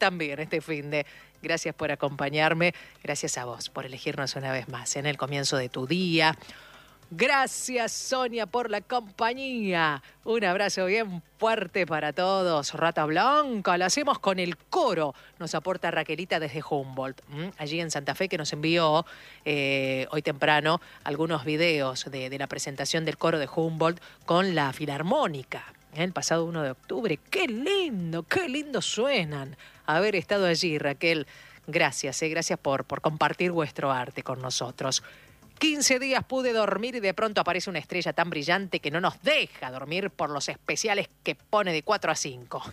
también este finde. Gracias por acompañarme, gracias a vos por elegirnos una vez más en el comienzo de tu día. Gracias, Sonia, por la compañía. Un abrazo bien fuerte para todos. Rata Blanca, la hacemos con el coro. Nos aporta Raquelita desde Humboldt, allí en Santa Fe, que nos envió hoy temprano algunos videos de la presentación del coro de Humboldt con la Filarmónica. El pasado 1 de octubre. ¡Qué lindo suenan! Haber estado allí, Raquel. Gracias, gracias por compartir vuestro arte con nosotros. 15 días pude dormir y de pronto aparece una estrella tan brillante que no nos deja dormir por los especiales que pone de 4 a 5.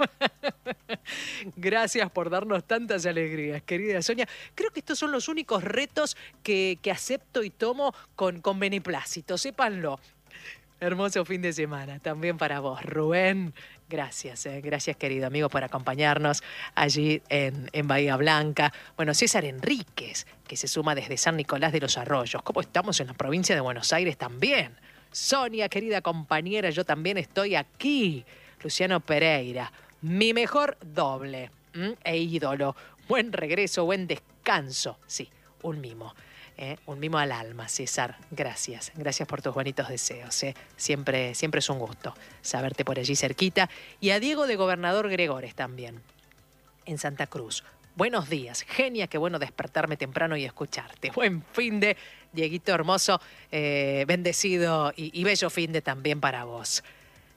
Gracias por darnos tantas alegrías, querida Sonia. Creo que estos son los únicos retos que acepto y tomo con beneplácito, sépanlo. Hermoso fin de semana también para vos, Rubén. Gracias, gracias querido amigo por acompañarnos allí en Bahía Blanca. Bueno, César Enríquez, que se suma desde San Nicolás de los Arroyos. ¿Cómo estamos en la provincia de Buenos Aires también? Sonia, querida compañera, yo también estoy aquí. Luciano Pereira, mi mejor doble e ídolo. Buen regreso, buen descanso. Sí, un mimo. Un mimo al alma, César. Gracias. Gracias por tus bonitos deseos. Siempre es un gusto saberte por allí cerquita. Y a Diego de Gobernador Gregores también, en Santa Cruz. Buenos días. Genia, qué bueno despertarme temprano y escucharte. Buen finde, Dieguito hermoso, bendecido y bello finde también para vos.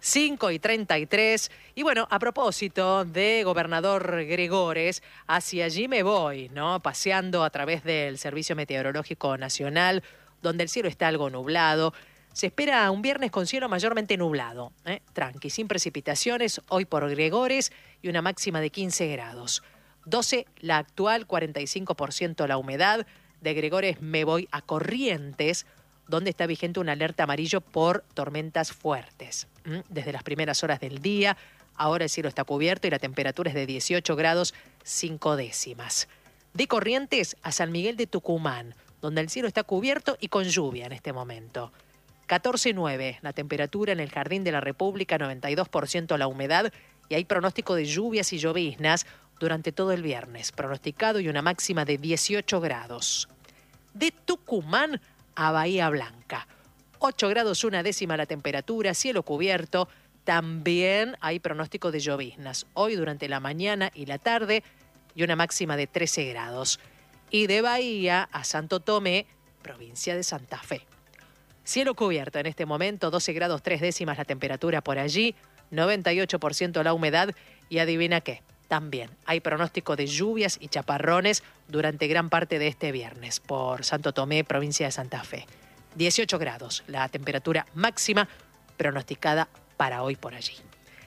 5:33. Y bueno, a propósito de Gobernador Gregores, hacia allí me voy, ¿no? Paseando a través del Servicio Meteorológico Nacional, donde el cielo está algo nublado. Se espera un viernes con cielo mayormente nublado, tranqui, sin precipitaciones, hoy por Gregores, y una máxima de 15 grados. 12 la actual, 45% la humedad. De Gregores me voy a Corrientes, donde está vigente una alerta amarillo por tormentas fuertes. Desde las primeras horas del día, ahora el cielo está cubierto y la temperatura es de 18 grados 5 décimas. De Corrientes a San Miguel de Tucumán, donde el cielo está cubierto y con lluvia en este momento. 14,9 la temperatura en el Jardín de la República, 92% la humedad y hay pronóstico de lluvias y lloviznas durante todo el viernes, pronosticado y una máxima de 18 grados. De Tucumán a Bahía Blanca, 8 grados 1 décima la temperatura, cielo cubierto, también hay pronóstico de lloviznas, hoy durante la mañana y la tarde, y una máxima de 13 grados. Y de Bahía a Santo Tomé, provincia de Santa Fe. Cielo cubierto en este momento, 12 grados 3 décimas la temperatura por allí, 98% la humedad, y adivina qué, también hay pronóstico de lluvias y chaparrones durante gran parte de este viernes por Santo Tomé, provincia de Santa Fe. 18 grados, la temperatura máxima pronosticada para hoy por allí.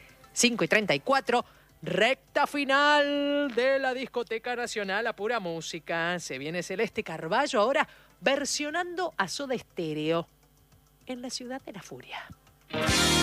5:34, recta final de la Discoteca Nacional a pura música. Se viene Celeste Carballo ahora versionando a Soda Stereo en la Ciudad de la Furia.